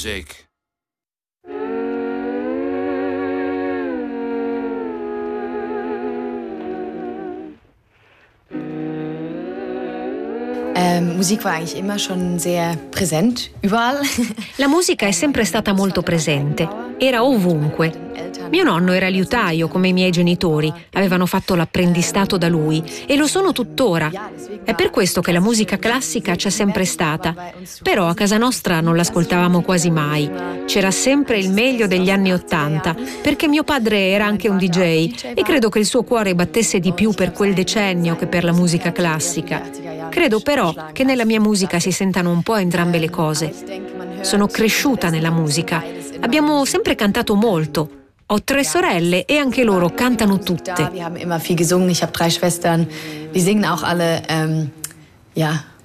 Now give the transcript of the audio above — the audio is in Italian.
music. Musik war eigentlich immer schon sehr präsent, überall. La musica è sempre stata molto presente, era ovunque. Mio nonno era liutaio come i miei genitori, avevano fatto l'apprendistato da lui e lo sono tuttora. È per questo che la musica classica c'è sempre stata, però a casa nostra non l'ascoltavamo quasi mai. C'era sempre il meglio degli anni '80, perché mio padre era anche un DJ e credo che il suo cuore battesse di più per quel decennio che per la musica classica. Credo però che nella mia musica si sentano un po' entrambe le cose. Sono cresciuta nella musica, abbiamo sempre cantato molto. Ho 3 sorelle e anche loro cantano tutte. Wir haben immer viel gesungen. Ich habe 3 Schwestern. Die singen auch alle, ja.